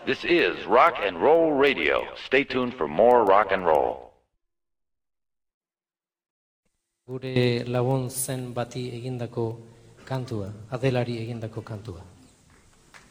This is Rock and Roll Radio. Stay tuned for more rock and roll. Gure lagun zen bati egindako kantua, Adelari egindako kantua.